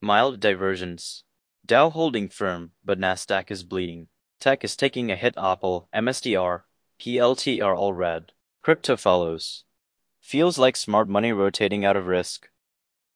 Mild diversions. Dow holding firm, but Nasdaq is bleeding. Tech is taking a hit. Apple, MSTR, PLTR all red. Crypto follows. Feels like smart money rotating out of risk.